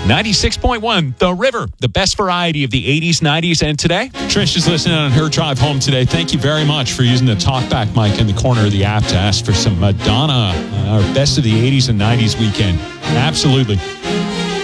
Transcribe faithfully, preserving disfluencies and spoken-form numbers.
ninety-six point one, The River, the best variety of the eighties, nineties, and today. Trish is listening on her drive home today. Thank you very much for using the talkback mic in the corner of the app to ask for some Madonna, uh, our best of the eighties and nineties weekend. Absolutely.